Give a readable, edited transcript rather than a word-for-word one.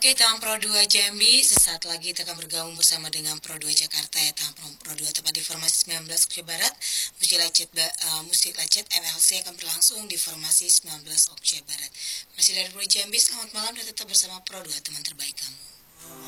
Oke, tahun Pro 2 Jambi, sesaat lagi kita akan bergabung bersama dengan Pro 2 Jakarta ya, tahun Pro 2 tepat di Formasi 19 Okja Barat. Musik Lacet MLC akan berlangsung di Formasi 19 Okja Barat. Masih dari Pro Jambi, selamat malam dan tetap bersama Pro 2 teman terbaik kamu.